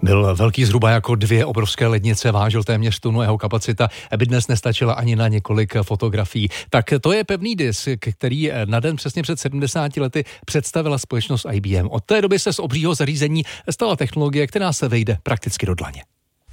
Byl velký zhruba jako 2 obrovské lednice, vážil téměř tunu, jeho kapacita by dnes nestačila ani na několik fotografií. Tak to je pevný disk, který na den přesně před 70 lety představila společnost IBM. Od té doby se z obřího zařízení stala technologie, která se vejde prakticky do dlaně.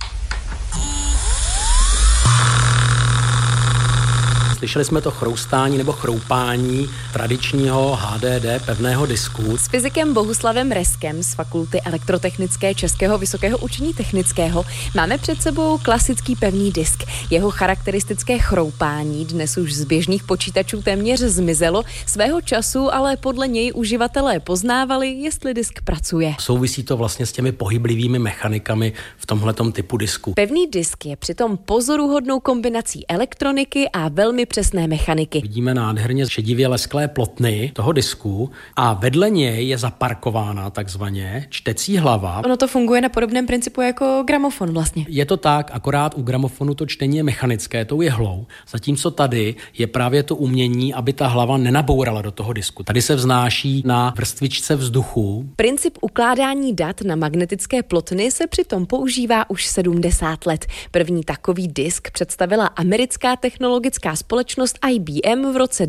Slyšeli jsme to chroustání nebo chroupání tradičního HDD pevného disku. S fyzikem Bohuslavem Reskem z Fakulty elektrotechnické Českého vysokého učení technického máme před sebou klasický pevný disk. Jeho charakteristické chroupání dnes už z běžných počítačů téměř zmizelo. Svého času ale podle něj uživatelé poznávali, jestli disk pracuje. Souvisí to vlastně s těmi pohyblivými mechanikami v tomhletom typu disku. Pevný disk je přitom pozoruhodnou kombinací elektroniky a velmi přesné mechaniky. Vidíme nádherně šedivě lesklé plotny toho disku a vedle něj je zaparkována takzvaně čtecí hlava. Ono to funguje na podobném principu jako gramofon vlastně. Je to tak, akorát u gramofonu to čtení je mechanické, tou jehlou, zatímco tady je právě to umění, aby ta hlava nenabourala do toho disku. Tady se vznáší na vrstvičce vzduchu. Princip ukládání dat na magnetické plotny se přitom používá už 70 let. První takový disk představila americká technologická společnost IBM v roce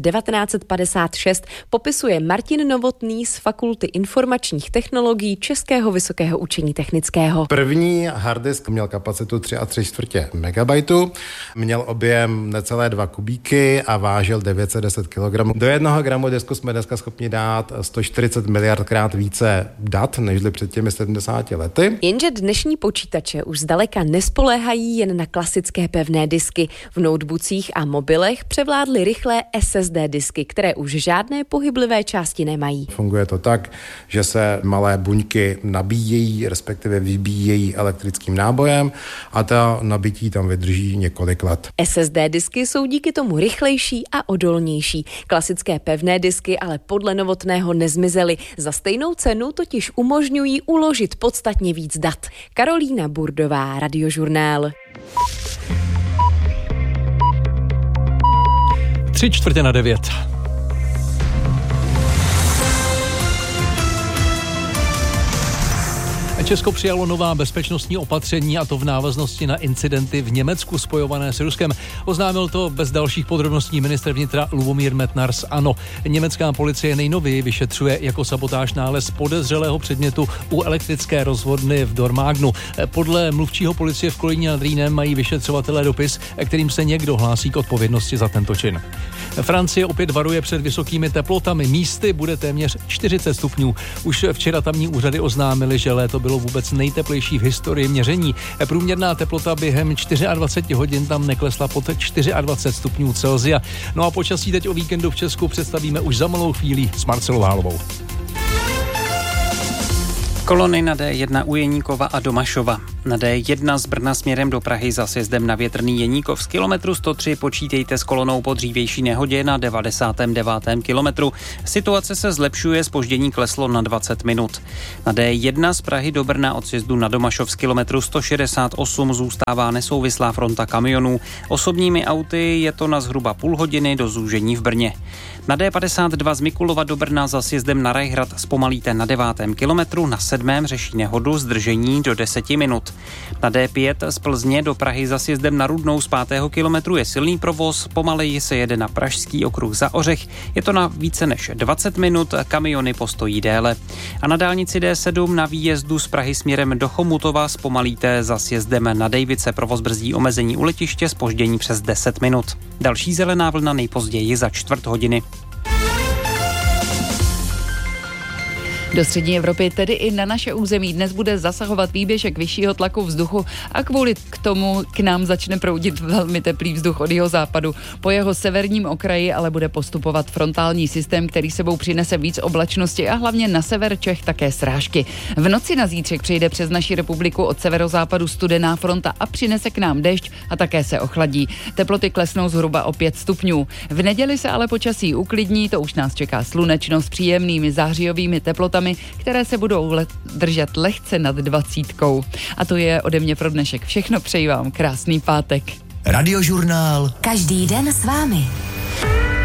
1956, popisuje Martin Novotný z Fakulty informačních technologií Českého vysokého učení technického. První harddisk měl kapacitu 3,75 MB, měl objem necelé 2 kubíky a vážil 910 kg. Do 1 gramu disku jsme dneska schopni dát 140 miliardkrát více dat, než před těmi 70 lety. Jenže dnešní počítače už zdaleka nespoléhají jen na klasické pevné disky. V noteboocích a mobilech převládly rychlé SSD disky, které už žádné pohyblivé části nemají. Funguje to tak, že se malé buňky nabíjejí, respektive vybíjejí elektrickým nábojem a ta nabití tam vydrží několik let. SSD disky jsou díky tomu rychlejší a odolnější. Klasické pevné disky ale podle Novotného nezmizely. Za stejnou cenu totiž umožňují uložit podstatně víc dat. Karolína Burdová, Radiožurnál. 8:45. Česko přijalo nová bezpečnostní opatření, a to v návaznosti na incidenty v Německu spojované s Ruskem. Oznámil to bez dalších podrobností ministr vnitra Lubomír Metnar z ANO. Německá policie nejnověji vyšetřuje jako sabotáž nález podezřelého předmětu u elektrické rozvodny v Dormágnu. Podle mluvčího policie v Kolíně nad Rýnem mají vyšetřovatelé dopis, kterým se někdo hlásí k odpovědnosti za tento čin. Francie opět varuje před vysokými teplotami. Místy bude téměř 40 stupňů. Už včera tamní úřady oznámily, že léto bylo vůbec nejteplejší v historii měření. Průměrná teplota během 24 hodin tam neklesla pod 24 stupňů Celsia. No a počasí teď o víkendu v Česku představíme už za malou chvíli s Marcelou Hálovou. Kolony na D1 u Jeníkova a Domašova. Na D1 z Brna směrem do Prahy za sjezdem na Větrný Jeníkov z kilometru 103 počítejte s kolonou po dřívější nehodě na 99. kilometru. Situace se zlepšuje, zpoždění kleslo na 20 minut. Na D1 z Prahy do Brna od sjezdu na Domašov z kilometru 168 zůstává nesouvislá fronta kamionů. Osobními auty je to na zhruba půl hodiny do zúžení v Brně. Na D52 z Mikulova do Brna za sjezdem na Rajhrad zpomalíte na 9. kilometru, na 7. řeší nehodu, zdržení do 10 minut. Na D5 z Plzně do Prahy za sjezdem na Rudnou z 5. kilometru je silný provoz, pomaleji se jede na Pražský okruh za Ořech, je to na více než 20 minut, kamiony postojí déle. A na dálnici D7 na výjezdu z Prahy směrem do Chomutova zpomalíte za sjezdem na Dejvice, provoz brzdí omezení u letiště, zpoždění přes 10 minut. Další zelená vlna nejpozději za čtvrt hodiny. Do střední Evropy, tedy i na naše území, dnes bude zasahovat výběžek vyššího tlaku vzduchu a kvůli k tomu k nám začne proudit velmi teplý vzduch od jeho západu. Po jeho severním okraji ale bude postupovat frontální systém, který sebou přinese víc oblačnosti a hlavně na sever Čech také srážky. V noci na zítřek přejde přes naši republiku od severozápadu studená fronta a přinese k nám déšť a také se ochladí. Teploty klesnou zhruba o 5 stupňů. V neděli se ale počasí uklidní, to už nás čeká slunečno s příjemnými zářijovými teplotami, které se budou držet lehce nad 20. A to je ode mě pro dnešek všechno. Přeji vám krásný pátek. Radiožurnál. Každý den s vámi.